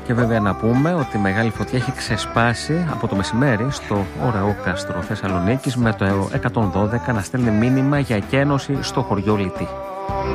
Και βέβαια να πούμε ότι η μεγάλη φωτιά έχει ξεσπάσει από το μεσημέρι στο ωραίο κάστρο Θεσσαλονίκης, με το 112 να στέλνει μήνυμα για εκένωση στο χωριό Λυτή.